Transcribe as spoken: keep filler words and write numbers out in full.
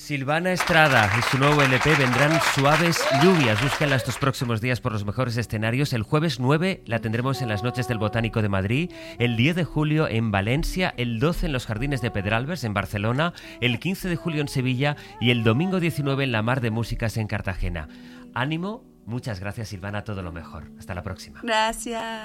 Silvana Estrada y su nuevo L P Vendrán suaves lluvias. Búsquenla estos próximos días por los mejores escenarios. El jueves nueve la tendremos en las Noches del Botánico de Madrid, el diez de julio en Valencia, el doce en los Jardines de Pedralbes en Barcelona, el quince de julio en Sevilla y el domingo diecinueve en la Mar de Músicas en Cartagena. Ánimo, muchas gracias Silvana, todo lo mejor. Hasta la próxima. Gracias.